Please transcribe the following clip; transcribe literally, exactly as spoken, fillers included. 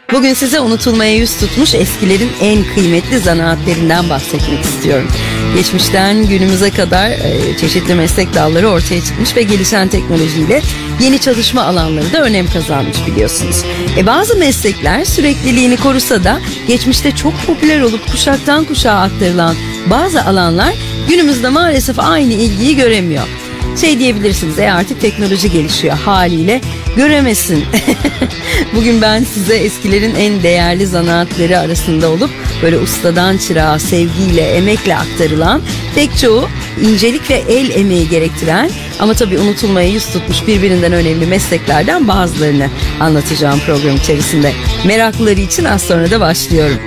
Bugün size unutulmaya yüz tutmuş eskilerin en kıymetli zanaatlerinden bahsetmek istiyorum. Geçmişten günümüze kadar çeşitli meslek dalları ortaya çıkmış ve gelişen teknolojiyle yeni çalışma alanları da önem kazanmış biliyorsunuz. E bazı meslekler sürekliliğini korusa da geçmişte çok popüler olup kuşaktan kuşağa aktarılan bazı alanlar günümüzde maalesef aynı ilgiyi göremiyor. Şey diyebilirsiniz, e artık teknoloji gelişiyor, haliyle göremesin. Bugün ben size eskilerin en değerli zanaatleri arasında olup böyle ustadan çırağa sevgiyle, emekle aktarılan, pek çoğu incelik ve el emeği gerektiren ama tabii unutulmaya yüz tutmuş birbirinden önemli mesleklerden bazılarını anlatacağım program içerisinde. Meraklıları için az sonra da başlıyorum.